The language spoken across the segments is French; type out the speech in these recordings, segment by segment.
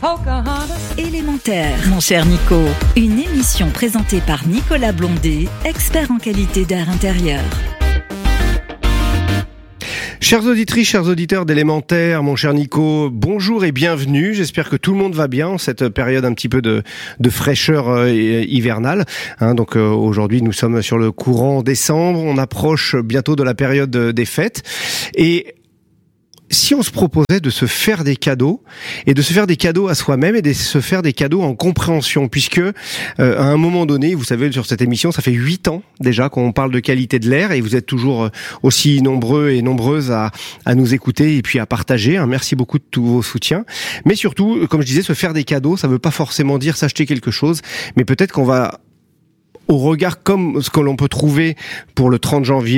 Élémentaire, mon cher Nico. Une émission présentée par Nicolas Blondet, expert en qualité d'air intérieur. Chères auditrices, chers auditeurs d'Élémentaire, mon cher Nico, bonjour et bienvenue. J'espère que tout le monde va bien en cette période un petit peu de fraîcheur hivernale. Donc aujourd'hui, nous sommes sur le courant décembre. On approche bientôt de la période des fêtes. Et si on se proposait de se faire des cadeaux, et de se faire des cadeaux à soi-même, et de se faire des cadeaux en compréhension, puisque à un moment donné, vous savez, sur cette émission, ça fait 8 ans déjà qu'on parle de qualité de l'air, et vous êtes toujours aussi nombreux et nombreuses à nous écouter et puis à partager. Merci beaucoup de tous vos soutiens. Mais surtout, comme je disais, se faire des cadeaux, ça veut pas forcément dire s'acheter quelque chose, mais peut-être qu'on va, au regard comme ce que l'on peut trouver pour le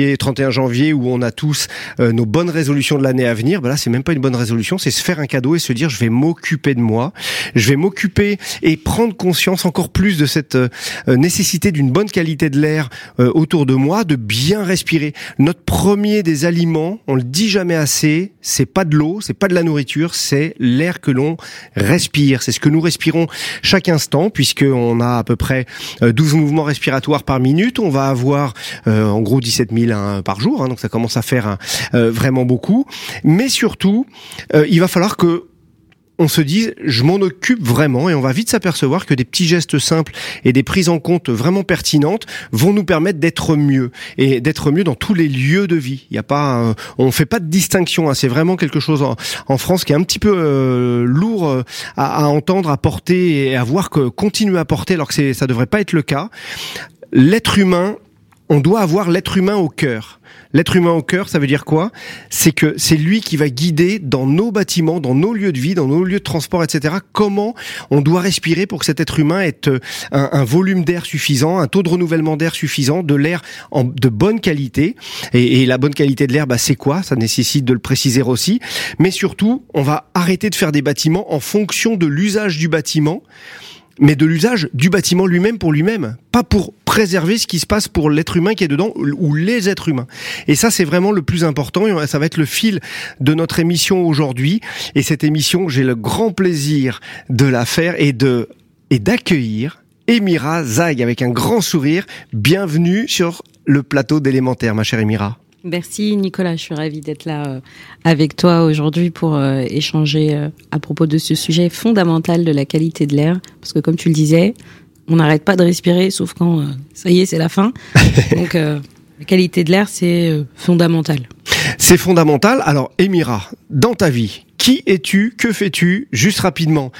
31 janvier où on a tous nos bonnes résolutions de l'année à venir, là c'est même pas une bonne résolution, c'est se faire un cadeau et se dire je vais m'occuper de moi, je vais m'occuper et prendre conscience encore plus de cette nécessité d'une bonne qualité de l'air autour de moi, de bien respirer. Notre premier des aliments, on le dit jamais assez, c'est pas de l'eau, c'est pas de la nourriture, c'est l'air que l'on respire. C'est ce que nous respirons chaque instant, puisqu'on a à peu près 12 mouvements respiratoires par minute. On va avoir en gros 17 000 par jour, donc ça commence à faire vraiment beaucoup. Mais surtout, il va falloir que on se dise, je m'en occupe vraiment, et on va vite s'apercevoir que des petits gestes simples et des prises en compte vraiment pertinentes vont nous permettre d'être mieux, et d'être mieux dans tous les lieux de vie. Il y a pas, on fait pas de distinction, c'est vraiment quelque chose en France qui est un petit peu lourd à entendre, à porter et à voir que continuer à porter, alors que ça devrait pas être le cas. L'être humain, on doit avoir l'être humain au cœur. L'être humain au cœur, ça veut dire quoi ? C'est que c'est lui qui va guider dans nos bâtiments, dans nos lieux de vie, dans nos lieux de transport, etc. Comment on doit respirer pour que cet être humain ait un volume d'air suffisant, un taux de renouvellement d'air suffisant, de l'air de bonne qualité. Et la bonne qualité de l'air, c'est quoi ? Ça nécessite de le préciser aussi. Mais surtout, on va arrêter de faire des bâtiments en fonction de l'usage du bâtiment, mais de l'usage du bâtiment lui-même pour lui-même, pas pour préserver ce qui se passe pour l'être humain qui est dedans ou les êtres humains. Et ça, c'est vraiment le plus important, et ça va être le fil de notre émission aujourd'hui. Et cette émission, j'ai le grand plaisir de la faire et d'accueillir Émira Zaïg avec un grand sourire. Bienvenue sur le plateau d'Élémentaire, ma chère Émira. Merci Nicolas, je suis ravie d'être là avec toi aujourd'hui pour échanger à propos de ce sujet fondamental de la qualité de l'air, parce que comme tu le disais, on n'arrête pas de respirer sauf quand ça y est, c'est la fin. Donc la qualité de l'air, c'est fondamental. C'est fondamental. Alors Émira, dans ta vie, qui es-tu, que fais-tu, juste rapidement?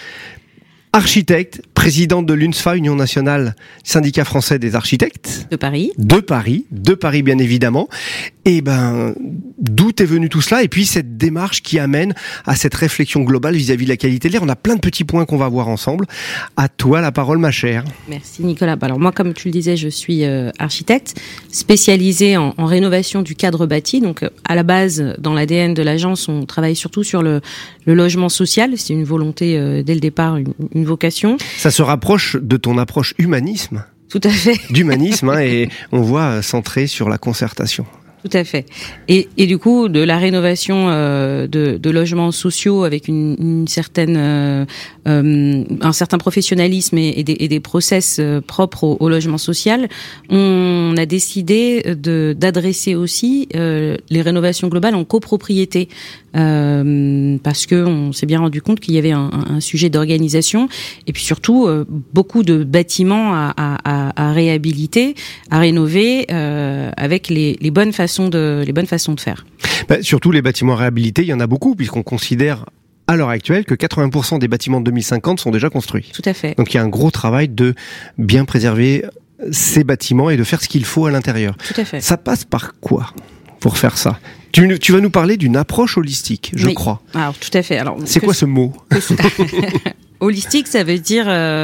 Architecte, présidente de l'UNSFA, Union nationale syndicat français des architectes. De Paris bien évidemment. Et d'où est venu tout cela? Et puis cette démarche qui amène à cette réflexion globale vis-à-vis de la qualité de l'air. On a plein de petits points qu'on va voir ensemble. À toi la parole, ma chère. Merci Nicolas. Alors moi, comme tu le disais, je suis architecte spécialisée en rénovation du cadre bâti. Donc à la base, dans l'ADN de l'agence, on travaille surtout sur le logement social. C'est une volonté dès le départ, une vocation. Ça se rapproche de ton approche humanisme. Tout à fait. D'humanisme, et on voit centré sur la concertation. Tout à fait. Et du coup, de la rénovation de logements sociaux avec une certaine un certain professionnalisme et des process propres au logement social, on a décidé d'adresser aussi les rénovations globales en copropriété, parce que on s'est bien rendu compte qu'il y avait un sujet d'organisation et puis surtout beaucoup de bâtiments à réhabiliter, à rénover avec les bonnes façons de faire. Surtout les bâtiments réhabilités, il y en a beaucoup, puisqu'on considère à l'heure actuelle que 80% des bâtiments de 2050 sont déjà construits. Tout à fait. Donc il y a un gros travail de bien préserver ces bâtiments et de faire ce qu'il faut à l'intérieur. Tout à fait. Ça passe par quoi pour faire ça ? Tu vas nous parler d'une approche holistique, je crois. Alors tout à fait. Alors c'est quoi ce mot ? Holistique, ça veut dire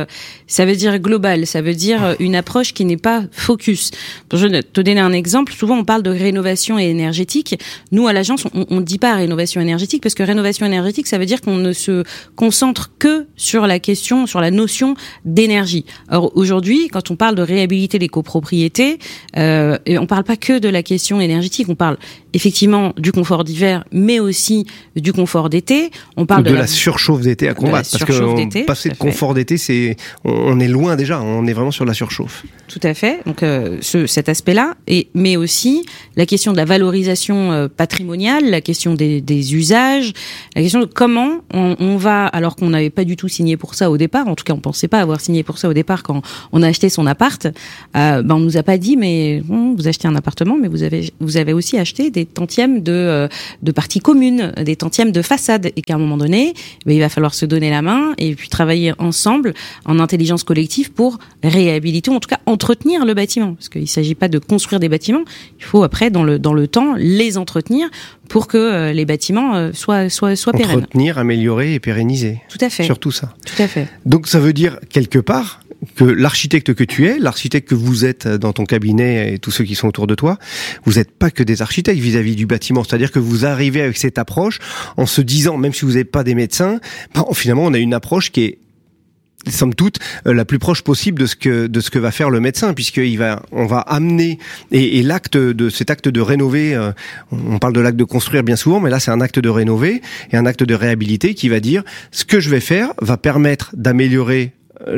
global, ça veut dire une approche qui n'est pas focus. Pour je te donner un exemple, souvent on parle de rénovation énergétique. Nous à l'agence, on dit pas rénovation énergétique parce que rénovation énergétique, ça veut dire qu'on ne se concentre que sur la question, sur la notion d'énergie. Alors aujourd'hui, quand on parle de réhabiliter les copropriétés, on parle pas que de la question énergétique, on parle effectivement du confort d'hiver, mais aussi du confort d'été. On parle de la surchauffe d'été à combattre, parce qu'on passer de confort d'été, on est loin déjà, on est vraiment sur la surchauffe. Tout à fait. Donc cet aspect-là, mais aussi la question de la valorisation patrimoniale, la question des usages, la question de comment on va, alors qu'on n'avait pas du tout signé pour ça au départ, en tout cas on pensait pas avoir signé pour ça au départ quand on a acheté son appart, on nous a pas dit mais vous achetez un appartement, mais vous avez aussi acheté des tantièmes de parties communes, des tantièmes de façade, et qu'à un moment donné, il va falloir se donner la main et puis travailler ensemble en intelligence collective pour réhabiliter, ou en tout cas entretenir le bâtiment, parce qu'il s'agit pas de construire des bâtiments, il faut après dans le temps les entretenir pour que les bâtiments soient pérennes. Entretenir, améliorer et pérenniser. Tout à fait. Surtout ça. Tout à fait. Donc ça veut dire quelque part que l'architecte que tu es, l'architecte que vous êtes dans ton cabinet et tous ceux qui sont autour de toi, vous n'êtes pas que des architectes vis-à-vis du bâtiment. C'est-à-dire que vous arrivez avec cette approche en se disant, même si vous n'êtes pas des médecins, finalement on a une approche qui est somme toute la plus proche possible de ce que va faire le médecin, on va amener et cet acte de rénover, on parle de l'acte de construire bien souvent, mais là c'est un acte de rénover et un acte de réhabiliter qui va dire ce que je vais faire va permettre d'améliorer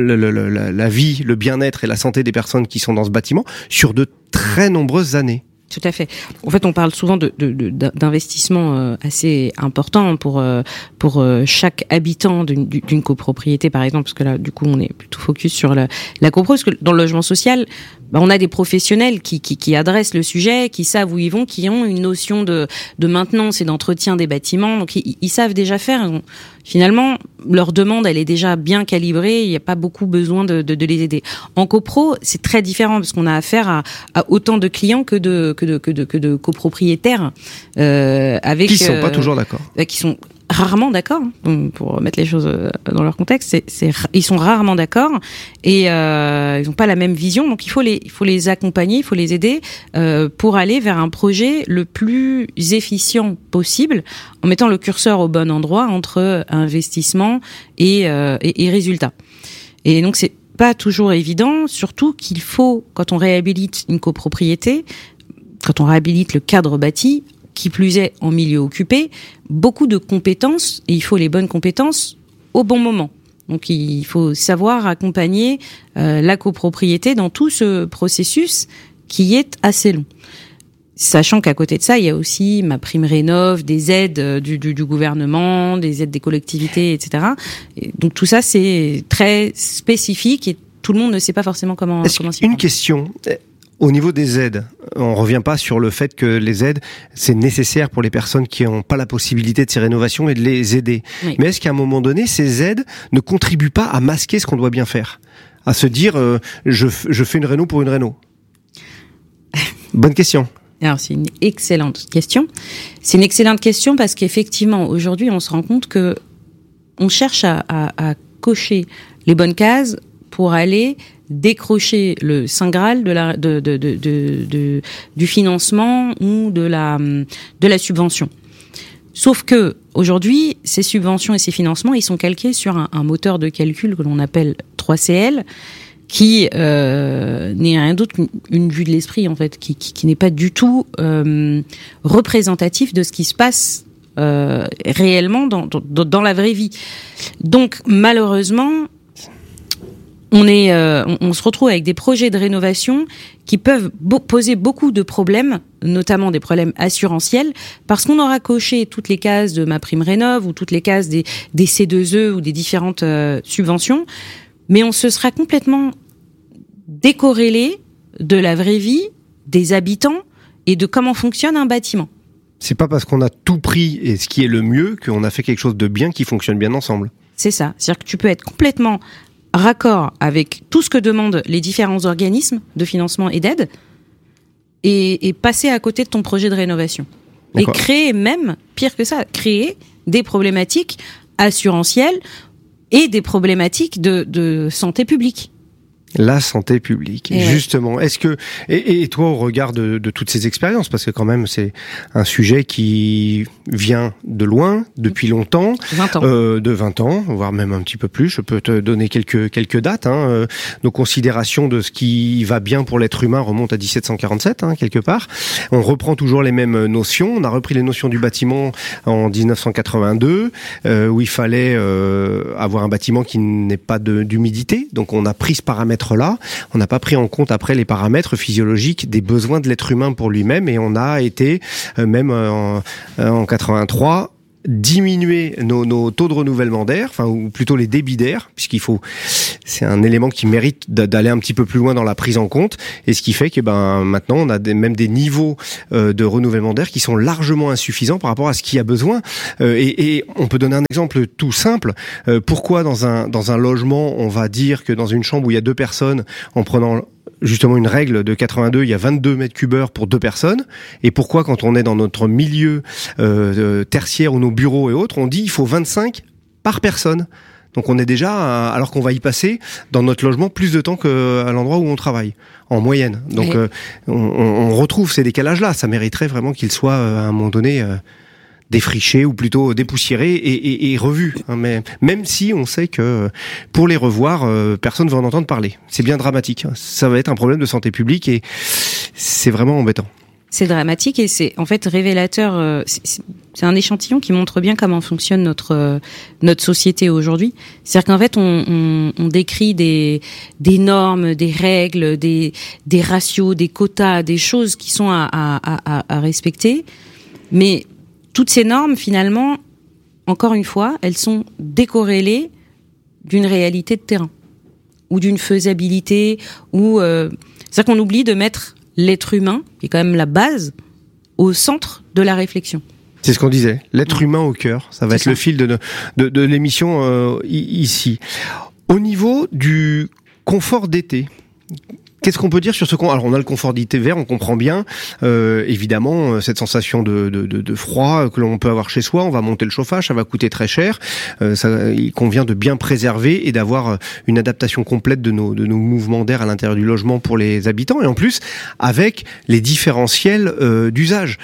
la vie, le bien-être et la santé des personnes qui sont dans ce bâtiment sur de très nombreuses années. Tout à fait. En fait, on parle souvent d'investissement assez important pour chaque habitant d'une copropriété, par exemple, parce que là, du coup, on est plutôt focus sur la copro, parce que dans le logement social, on a des professionnels qui adressent le sujet, qui savent où ils vont, qui ont une notion de maintenance et d'entretien des bâtiments, donc ils savent déjà faire. Finalement, leur demande, elle est déjà bien calibrée, il n'y a pas beaucoup besoin de les aider. En copro, c'est très différent, parce qu'on a affaire à autant de clients que de copropriétaires, avec qui sont pas toujours d'accord. Qui sont rarement d'accord, pour mettre les choses dans leur contexte, ils sont rarement d'accord et ils n'ont pas la même vision, donc il faut les accompagner, il faut les aider pour aller vers un projet le plus efficient possible, en mettant le curseur au bon endroit entre investissement et résultat. Et donc c'est pas toujours évident, surtout qu'il faut, quand on réhabilite une copropriété, quand on réhabilite le cadre bâti, qui plus est en milieu occupé, beaucoup de compétences, et il faut les bonnes compétences au bon moment. Donc il faut savoir accompagner la copropriété dans tout ce processus qui est assez long. Sachant qu'à côté de ça, il y a aussi MaPrimeRénov', des aides du gouvernement, des aides des collectivités, etc. Et donc tout ça, c'est très spécifique et tout le monde ne sait pas forcément comment s'y prendre. Une question. Au niveau des aides, on revient pas sur le fait que les aides, c'est nécessaire pour les personnes qui n'ont pas la possibilité de ces rénovations et de les aider. Oui. Mais est-ce qu'à un moment donné, ces aides ne contribuent pas à masquer ce qu'on doit bien faire? À se dire, je fais une réno pour une réno? Bonne question. Alors, c'est une excellente question. C'est une excellente question parce qu'effectivement, aujourd'hui, on se rend compte que on cherche à cocher les bonnes cases pour aller décrocher le Saint Graal du financement ou de la subvention. Sauf que aujourd'hui, ces subventions et ces financements, ils sont calqués sur un moteur de calcul que l'on appelle 3CL, qui n'est rien d'autre qu'une vue de l'esprit en fait, qui n'est pas du tout représentatif de ce qui se passe réellement dans la vraie vie. Donc malheureusement, on se retrouve avec des projets de rénovation qui peuvent poser beaucoup de problèmes, notamment des problèmes assurantiels, parce qu'on aura coché toutes les cases de MaPrimeRénov' ou toutes les cases des C2E ou des différentes subventions, mais on se sera complètement décorrélé de la vraie vie des habitants et de comment fonctionne un bâtiment. C'est pas parce qu'on a tout pris et ce qui est le mieux qu'on a fait quelque chose de bien qui fonctionne bien ensemble. C'est ça. C'est-à-dire que tu peux être complètement raccord avec tout ce que demandent les différents organismes de financement et d'aide et passer à côté de ton projet de rénovation. D'accord. Et créer même, pire que ça, créer des problématiques assurantielles et des problématiques de santé publique. La santé publique, et justement. Est-ce que et toi, au regard de toutes ces expériences, parce que quand même c'est un sujet qui vient de loin, depuis longtemps, 20 ans. De 20 ans, voire même un petit peu plus. Je peux te donner quelques dates. Nos considérations de ce qui va bien pour l'être humain remontent à 1747, quelque part. On reprend toujours les mêmes notions. On a repris les notions du bâtiment en 1982, où il fallait avoir un bâtiment qui n'ait pas d'humidité. Donc on a pris ce paramètre là, on n'a pas pris en compte après les paramètres physiologiques des besoins de l'être humain pour lui-même, et on a été même en 83 diminuer nos taux de renouvellement d'air, ou plutôt les débits d'air, c'est un élément qui mérite d'aller un petit peu plus loin dans la prise en compte, et ce qui fait que maintenant on a même des niveaux de renouvellement d'air qui sont largement insuffisants par rapport à ce qu'il y a besoin. Et on peut donner un exemple tout simple. Pourquoi dans un logement on va dire que dans une chambre où il y a 2 personnes, en prenant justement une règle de 82, il y a 22 mètres cubes heure pour 2 personnes, et pourquoi quand on est dans notre milieu tertiaire ou nos bureaux et autres, on dit il faut 25 par personne. Donc on est déjà, alors qu'on va y passer dans notre logement plus de temps qu'à l'endroit où on travaille, en moyenne. Donc on retrouve ces décalages-là. Ça mériterait vraiment qu'ils soient à un moment donné défrichés ou plutôt dépoussiérés et revus. Mais même si on sait que pour les revoir, personne ne va en entendre parler. C'est bien dramatique. Ça va être un problème de santé publique et c'est vraiment embêtant. C'est dramatique et c'est en fait révélateur. C'est un échantillon qui montre bien comment fonctionne notre société aujourd'hui. C'est-à-dire qu'en fait, on décrit des normes, des règles, des ratios, des quotas, des choses qui sont à respecter. Mais toutes ces normes, finalement, encore une fois, elles sont décorrélées d'une réalité de terrain ou d'une faisabilité. C'est-à-dire qu'on oublie de mettre l'être humain, qui est quand même la base, au centre de la réflexion. C'est ce qu'on disait, l'être humain au cœur. Ça va être le fil de l'émission ici. Au niveau du confort d'été, qu'est-ce qu'on peut dire sur ce qu'on... Alors on a le confort d'hiver, on comprend bien, évidemment, cette sensation de froid que l'on peut avoir chez soi. On va monter le chauffage, ça va coûter très cher. Il convient de bien préserver et d'avoir une adaptation complète de nos mouvements d'air à l'intérieur du logement pour les habitants. Et en plus, avec les différentiels d'usage.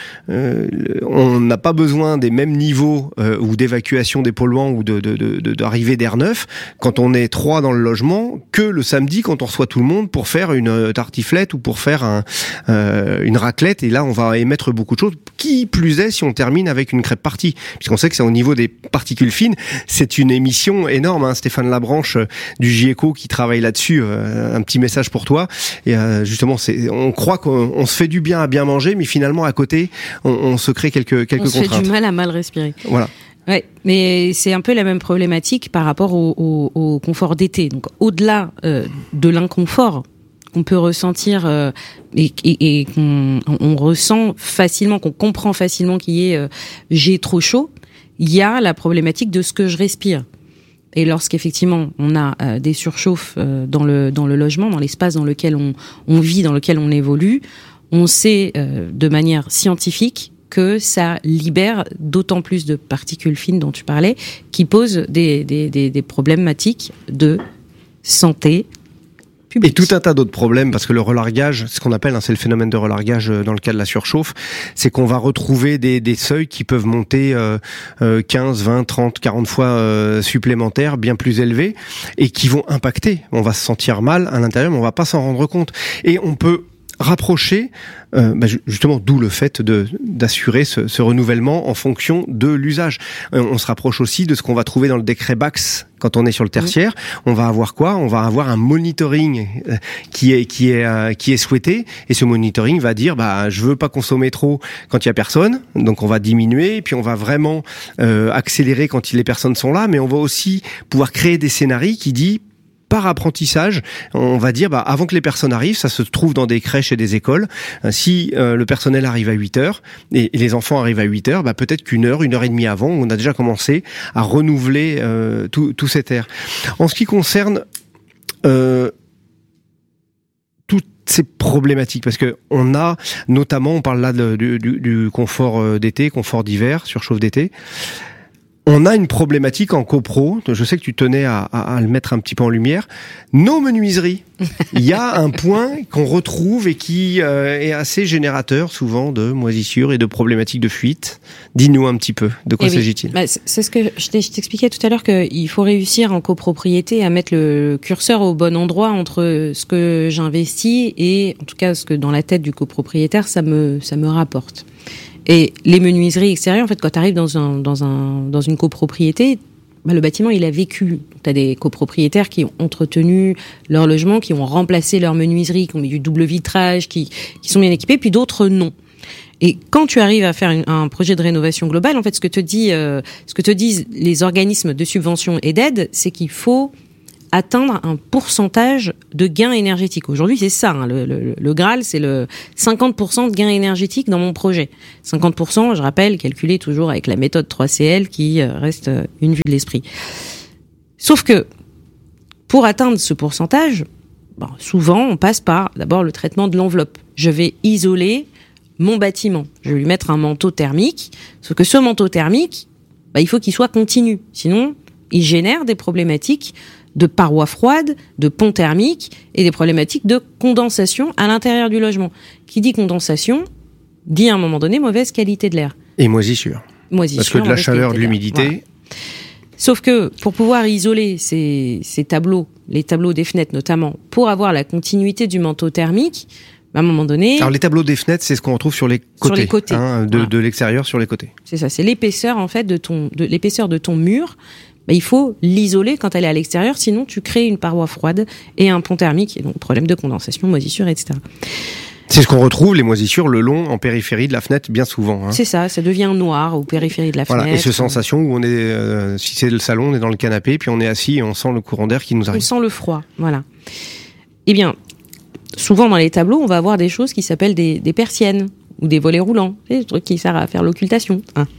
On n'a pas besoin des mêmes niveaux ou d'évacuation des polluants ou d'arrivée d'air neuf quand on est 3 dans le logement que le samedi quand on reçoit tout le monde pour faire une tartiflette ou pour faire une raclette, et là on va émettre beaucoup de choses, qui plus est si on termine avec une crêpe partie, puisqu'on sait que c'est au niveau des particules fines. C'est une émission énorme, Stéphane Labranche du GIECO qui travaille là-dessus. Un petit message pour toi. Et justement, on croit qu'on se fait du bien à bien manger, mais finalement à côté on se crée quelques contraintes. On se fait du mal à mal respirer. Voilà. Ouais, mais c'est un peu la même problématique par rapport au confort d'été. Donc au-delà de l'inconfort qu'on peut ressentir et qu'on ressent facilement, qu'on comprend facilement qu'il y ait j'ai trop chaud, il y a la problématique de ce que je respire. Et lorsqu'effectivement on a des surchauffes dans le logement, dans l'espace dans lequel on vit, dans lequel on évolue, on sait de manière scientifique que ça libère d'autant plus de particules fines dont tu parlais, qui posent des problématiques de santé publique. Et tout un tas d'autres problèmes, parce que le relargage, ce qu'on appelle, c'est le phénomène de relargage dans le cas de la surchauffe, c'est qu'on va retrouver des seuils qui peuvent monter 15, 20, 30, 40 fois supplémentaires, bien plus élevés, et qui vont impacter. On va se sentir mal à l'intérieur, mais on va pas s'en rendre compte. Et on peut rapprocher justement, d'où le fait d'assurer ce renouvellement en fonction de l'usage. On se rapproche aussi de ce qu'on va trouver dans le décret Bax quand on est sur le tertiaire. On va avoir quoi ? On va avoir un monitoring qui est souhaité, et ce monitoring va dire je veux pas consommer trop quand il y a personne, donc on va diminuer, et puis on va vraiment accélérer quand les personnes sont là, mais on va aussi pouvoir créer des scénarios qui disent par apprentissage, on va dire, avant que les personnes arrivent, ça se trouve dans des crèches et des écoles. Si le personnel arrive à 8h et les enfants arrivent à 8h, peut-être qu'une heure et demie avant, on a déjà commencé à renouveler tout cet air. En ce qui concerne toutes ces problématiques, parce que on a notamment, on parle là du confort d'été, confort d'hiver, surchauffe d'été. On a une problématique en copro, je sais que tu tenais à le mettre un petit peu en lumière, nos menuiseries. Il y a un point qu'on retrouve et qui est assez générateur souvent de moisissures et de problématiques de fuite. Dis-nous un petit peu, de quoi s'agit-il ? C'est ce que je t'expliquais tout à l'heure, qu'il faut réussir en copropriété à mettre le curseur au bon endroit entre ce que j'investis et en tout cas ce que dans la tête du copropriétaire ça me rapporte. Et les menuiseries extérieures, en fait, quand tu arrives dans une copropriété, le bâtiment, il a vécu. Tu as des copropriétaires qui ont entretenu leur logement, qui ont remplacé leur menuiserie, qui ont mis du double vitrage, qui sont bien équipés, puis d'autres non. Et quand tu arrives à faire un projet de rénovation globale, en fait, ce que te disent les organismes de subvention et d'aide, c'est qu'il faut atteindre un pourcentage de gain énergétique. Aujourd'hui, c'est ça, hein, le Graal, c'est le 50% de gain énergétique dans mon projet. 50%, je rappelle, calculé toujours avec la méthode 3CL qui reste une vue de l'esprit. Sauf que, pour atteindre ce pourcentage, souvent, on passe par d'abord le traitement de l'enveloppe. Je vais isoler mon bâtiment. Je vais lui mettre un manteau thermique. Sauf que ce manteau thermique, il faut qu'il soit continu. Sinon, il génère des problématiques de parois froides, de ponts thermiques et des problématiques de condensation à l'intérieur du logement. Qui dit condensation, dit à un moment donné mauvaise qualité de l'air. Et moisissure. Parce que de la chaleur, de l'humidité... Voilà. Sauf que pour pouvoir isoler ces tableaux, les tableaux des fenêtres notamment, pour avoir la continuité du manteau thermique, à un moment donné... Alors les tableaux des fenêtres, c'est ce qu'on retrouve sur les côtés. Sur les côtés. De l'extérieur sur les côtés. C'est ça, c'est l'épaisseur en fait de l'épaisseur de ton mur. Il faut l'isoler quand elle est à l'extérieur, sinon tu crées une paroi froide et un pont thermique, et donc problème de condensation, moisissure, etc. C'est ce qu'on retrouve, les moisissures, le long en périphérie de la fenêtre, bien souvent. C'est ça devient noir au périphérie de la fenêtre. Et cette sensation où on est, si c'est le salon, on est dans le canapé, puis on est assis et on sent le courant d'air qui nous arrive. On sent le froid, voilà. Eh bien, souvent dans les tableaux, on va avoir des choses qui s'appellent des persiennes ou des volets roulants, c'est des trucs qui servent à faire l'occultation.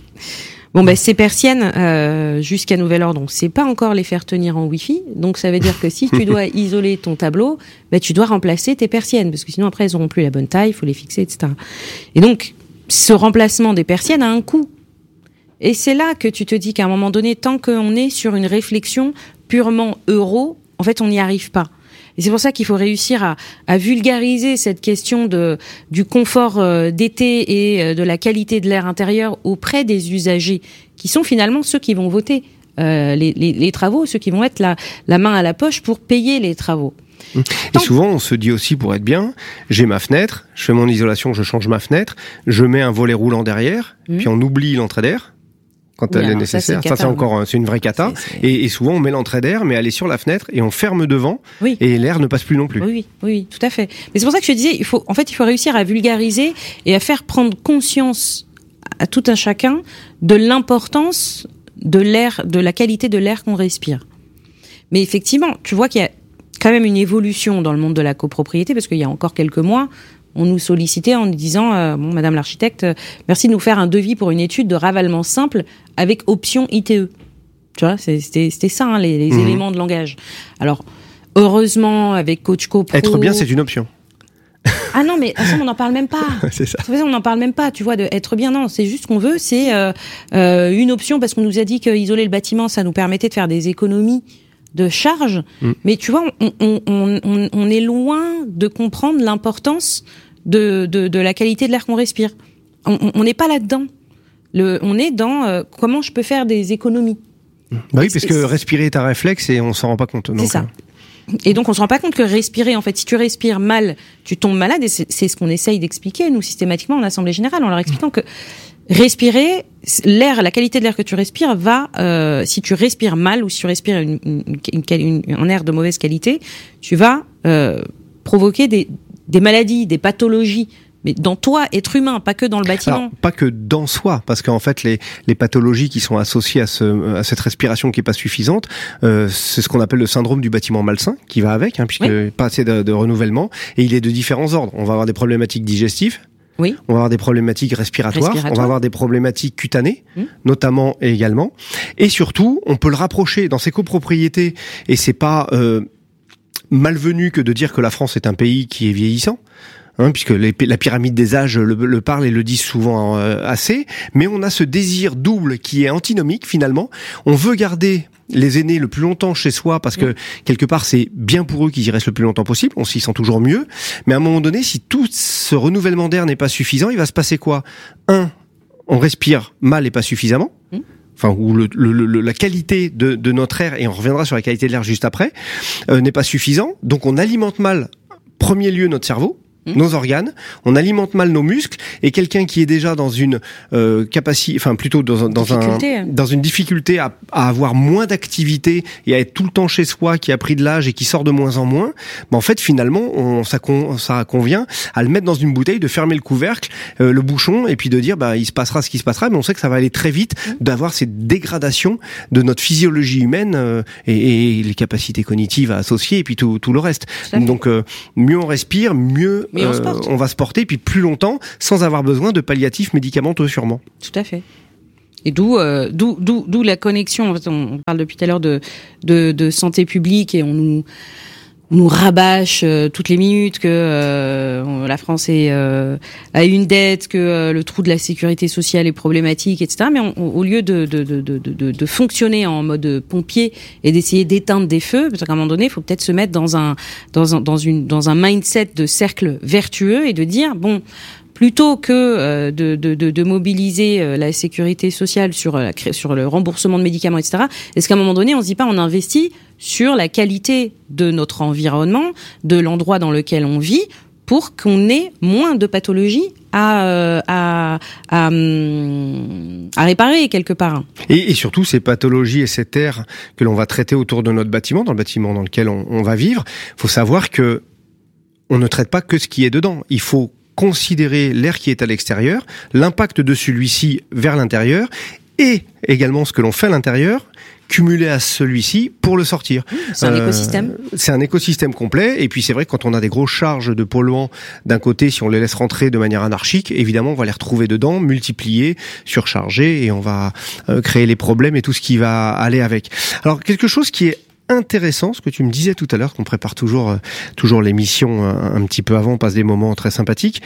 Ces persiennes, jusqu'à nouvel ordre, on ne sait pas encore les faire tenir en Wi-Fi. Donc, ça veut dire que si tu dois isoler ton tableau, tu dois remplacer tes persiennes. Parce que sinon, après, elles n'auront plus la bonne taille, il faut les fixer, etc. Et donc, ce remplacement des persiennes a un coût. Et c'est là que tu te dis qu'à un moment donné, tant qu'on est sur une réflexion purement euro, en fait, on n'y arrive pas. Et c'est pour ça qu'il faut réussir à vulgariser cette question du confort d'été et de la qualité de l'air intérieur auprès des usagers, qui sont finalement ceux qui vont voter les travaux, ceux qui vont être la main à la poche pour payer les travaux. Et souvent, on se dit aussi, pour être bien, j'ai ma fenêtre, je fais mon isolation, je change ma fenêtre, je mets un volet roulant derrière, puis on oublie l'entrée d'air. Quand elle est nécessaire. Ça, c'est une vraie cata. Et souvent, on met l'entrée d'air, mais elle est sur la fenêtre et on ferme devant. Oui. Et l'air ne passe plus non plus. Oui, tout à fait. Mais c'est pour ça que je te disais, il faut réussir à vulgariser et à faire prendre conscience à tout un chacun de l'importance de l'air, de la qualité de l'air qu'on respire. Mais effectivement, tu vois qu'il y a quand même une évolution dans le monde de la copropriété, parce qu'il y a encore quelques mois, on nous sollicitait en nous disant Madame l'architecte, merci de nous faire un devis pour une étude de ravalement simple avec option ITE. Tu vois, c'était ça, les éléments de langage. Alors, heureusement, avec Coach Copro... Être bien, c'est une option. Ah non, mais on n'en parle même pas. C'est ça. On n'en parle même pas, tu vois, de être bien. Non, c'est juste ce qu'on veut, c'est une option, parce qu'on nous a dit qu'isoler le bâtiment, ça nous permettait de faire des économies de charges. Mais tu vois, on est loin de comprendre l'importance de la qualité de l'air qu'on respire. On n'est pas là-dedans. On est dans comment je peux faire des économies. Oui, parce que respirer est un réflexe et on s'en rend pas compte. C'est ça. Et donc on se rend pas compte que respirer, en fait, si tu respires mal, tu tombes malade. Et c'est ce qu'on essaye d'expliquer, nous, systématiquement, en assemblée générale, en leur expliquant que respirer, l'air, la qualité de l'air que tu respires va, si tu respires mal ou si tu respires un air de mauvaise qualité, tu vas provoquer des maladies, des pathologies. Mais dans toi, être humain, pas que dans le bâtiment. Alors, pas que dans soi, parce qu'en fait, les pathologies qui sont associées à cette respiration qui est pas suffisante, c'est ce qu'on appelle le syndrome du bâtiment malsain, qui va avec, puisque pas assez de renouvellement, et il est de différents ordres. On va avoir des problématiques digestives. Oui. On va avoir des problématiques respiratoires. On va avoir des problématiques cutanées, notamment et également. Et surtout, on peut le rapprocher dans ces copropriétés, et c'est pas malvenu que de dire que la France est un pays qui est vieillissant. puisque la pyramide des âges le parle et le dit souvent assez, mais on a ce désir double qui est antinomique finalement. On veut garder les aînés le plus longtemps chez soi parce que quelque part c'est bien pour eux qu'ils y restent le plus longtemps possible, on s'y sent toujours mieux, mais à un moment donné, si tout ce renouvellement d'air n'est pas suffisant, il va se passer quoi ? On respire mal et pas suffisamment, ou la qualité de notre air, et on reviendra sur la qualité de l'air juste après, n'est pas suffisant, donc on alimente mal, premier lieu, notre cerveau, nos organes, on alimente mal nos muscles, et quelqu'un qui est déjà dans une capacité, plutôt dans une difficulté à avoir moins d'activité et à être tout le temps chez soi, qui a pris de l'âge et qui sort de moins en moins, en fait finalement ça convient à le mettre dans une bouteille, de fermer le couvercle, le bouchon, et puis de dire il se passera ce qui se passera, mais on sait que ça va aller très vite d'avoir cette dégradation de notre physiologie humaine et les capacités cognitives à associer, et puis tout le reste. Donc mieux on respire, mieux on va se porter, et puis plus longtemps, sans avoir besoin de palliatifs médicamenteux sûrement. Tout à fait. Et d'où la connexion. En fait, on parle depuis tout à l'heure de santé publique, et on nous rabâche toutes les minutes que la France a une dette, que le trou de la sécurité sociale est problématique, etc. Mais au lieu de fonctionner en mode pompier et d'essayer d'éteindre des feux, parce qu'à un moment donné, il faut peut-être se mettre dans un mindset de cercle vertueux et de dire plutôt que de mobiliser la sécurité sociale sur le remboursement de médicaments, etc. Est-ce qu'à un moment donné, on se dit pas, on investit sur la qualité de notre environnement, de l'endroit dans lequel on vit, pour qu'on ait moins de pathologies à réparer quelque part. Et surtout ces pathologies et cet air que l'on va traiter autour de notre bâtiment, dans le bâtiment dans lequel on va vivre, faut savoir que on ne traite pas que ce qui est dedans. Il faut considérer l'air qui est à l'extérieur, l'impact de celui-ci vers l'intérieur, et également ce que l'on fait à l'intérieur, cumulé à celui-ci pour le sortir. C'est un écosystème. C'est un écosystème complet, et puis c'est vrai que quand on a des grosses charges de polluants d'un côté, si on les laisse rentrer de manière anarchique, évidemment on va les retrouver dedans, multipliés, surchargés, et on va créer les problèmes et tout ce qui va aller avec. Alors quelque chose qui est intéressant, ce que tu me disais tout à l'heure, qu'on prépare toujours l'émission un petit peu avant, on passe des moments très sympathiques.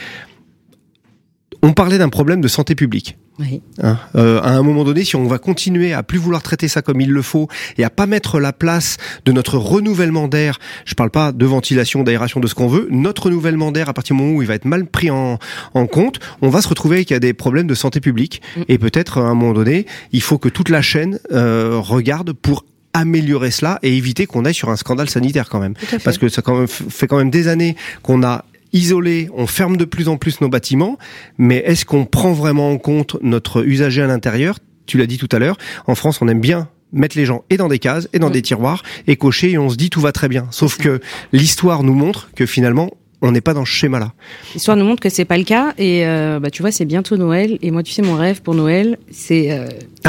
On parlait d'un problème de santé publique. Oui. À un moment donné, si on va continuer à plus vouloir traiter ça comme il le faut et à pas mettre la place de notre renouvellement d'air, je parle pas de ventilation, d'aération, de ce qu'on veut, notre renouvellement d'air, à partir du moment où il va être mal pris en compte, on va se retrouver avec des problèmes de santé publique. Et peut-être à un moment donné, il faut que toute la chaîne regarde pour améliorer cela et éviter qu'on aille sur un scandale sanitaire quand même. Parce que ça fait quand même des années qu'on a isolé, on ferme de plus en plus nos bâtiments, mais est-ce qu'on prend vraiment en compte notre usager à l'intérieur ? Tu l'as dit tout à l'heure, en France on aime bien mettre les gens et dans des cases et dans des tiroirs et cocher, et on se dit tout va très bien. Sauf que l'histoire nous montre que finalement on n'est pas dans ce schéma-là. L'histoire nous montre que c'est pas le cas, et tu vois, c'est bientôt Noël, et moi tu sais, mon rêve pour Noël, c'est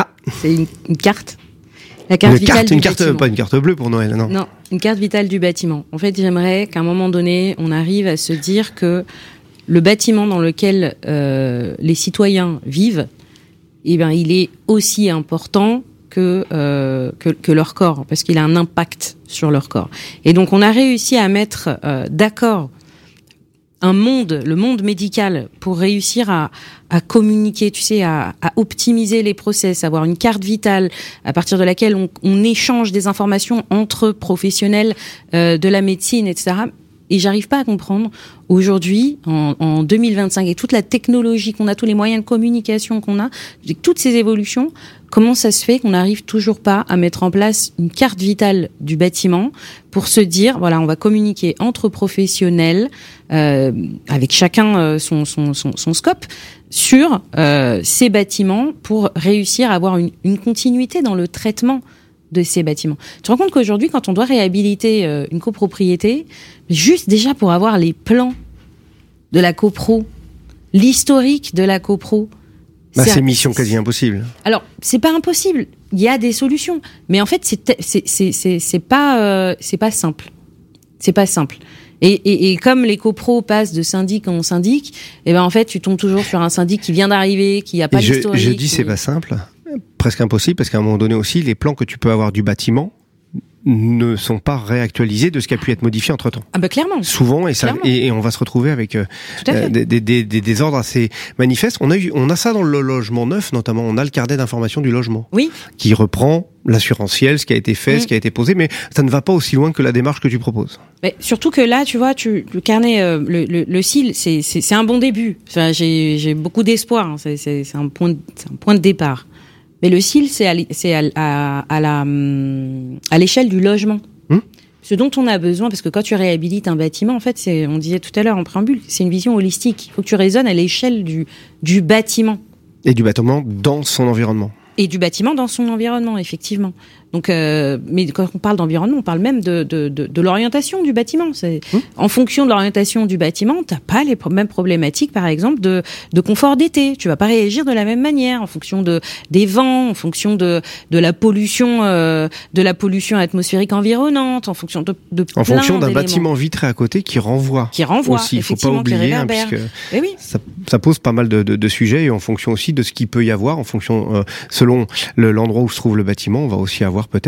une carte. La carte vitale du bâtiment. Pas une carte bleue pour Noël, non. Non, une carte vitale du bâtiment. En fait, j'aimerais qu'à un moment donné, on arrive à se dire que le bâtiment dans lequel les citoyens vivent, il est aussi important que leur corps, parce qu'il a un impact sur leur corps. Et donc, on a réussi à mettre d'accord le monde médical, pour réussir à communiquer, tu sais, à optimiser les process, avoir une carte vitale à partir de laquelle on échange des informations entre professionnels de la médecine, etc. Et j'arrive pas à comprendre aujourd'hui, en 2025, et toute la technologie qu'on a, tous les moyens de communication qu'on a, toutes ces évolutions, comment ça se fait qu'on n'arrive toujours pas à mettre en place une carte vitale du bâtiment pour se dire, voilà, on va communiquer entre professionnels, avec chacun son scope, sur ces bâtiments, pour réussir à avoir une continuité dans le traitement de ces bâtiments. Tu te rends compte qu'aujourd'hui, quand on doit réhabiliter une copropriété, juste déjà pour avoir les plans de la copro, l'historique de la copro, c'est mission quasi impossible. Alors, c'est pas impossible. Il y a des solutions, mais en fait, c'est pas simple. C'est pas simple. Et comme les copros passent de syndic en syndic, en fait, tu tombes toujours sur un syndic qui vient d'arriver, qui a pas d'historique. Je dis c'est pas simple, presque impossible, parce qu'à un moment donné aussi, les plans que tu peux avoir du bâtiment ne sont pas réactualisés de ce qui a pu être modifié entre-temps. Ah bah clairement. Souvent, et Clairement. et on va se retrouver avec des désordres assez manifestes. On a ça dans le logement neuf, notamment. On a le carnet d'information du logement. Oui. Qui reprend l'assurantiel, ce qui a été fait, ce qui a été posé, mais ça ne va pas aussi loin que la démarche que tu proposes. Mais surtout que là, tu vois, le carnet, le CIL, c'est un bon début. Enfin, j'ai beaucoup d'espoir. Hein. C'est un point de départ. Mais le CIL, c'est à l'échelle du logement. Ce dont on a besoin, parce que quand tu réhabilites un bâtiment, en fait, on disait tout à l'heure en préambule, c'est une vision holistique. Il faut que tu raisonnes à l'échelle du bâtiment. Et du bâtiment dans son environnement. Et du bâtiment dans son environnement, effectivement. Donc, mais quand on parle d'environnement, on parle même de l'orientation du bâtiment. En fonction de l'orientation du bâtiment, t'as pas les mêmes problématiques, par exemple, de confort d'été. Tu vas pas réagir de la même manière en fonction des vents, en fonction de la pollution atmosphérique environnante, en fonction de en fonction d'un d'éléments. Bâtiment vitré à côté qui renvoie aussi. Il faut pas oublier, puisque oui. ça pose pas mal de sujets, et en fonction aussi de ce qu'il peut y avoir, en fonction selon l'endroit où se trouve le bâtiment, on va aussi avoir peut-être